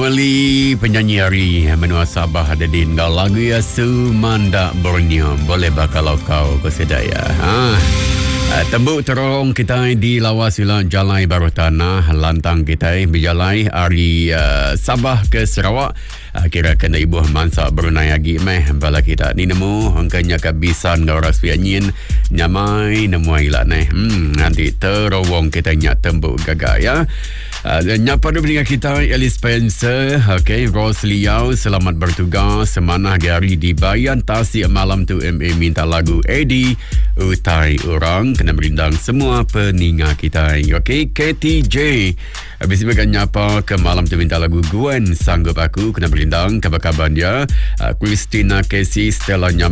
Family penyanyi hari menua Sabah ada di lagu ya Sumanda Borneo boleh bakal kau kesedaya. Tembuk terong kita di lawas wilayah Jalai Baru Tanah lantang kita berjalai hari Sabah ke Sarawak. Kira kena ibu mansa Brunei lagi bala kita ni nemu angkanya kebisan ngoras pianyin nyamai nemu ila nanti terowong kita nyak tembuk gagak ya. Nyapa dulu dengan kita Ellie Spencer, Rose Liao selamat bertugas semanah hari di Bayan Tasik malam tu MA minta lagu Eddie utai orang kena berindang semua peningat kita. KTJ habis itu kan nyapa ke malam tu minta lagu Gwen sanggup aku kena berindang kabar-kabar dia. Christina Casey Stella